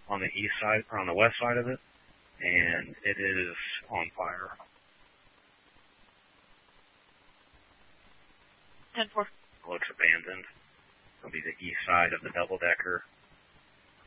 on the east side, or on the west side of it, and it is on fire. 10-4. Looks abandoned. It'll be the east side of the double-decker.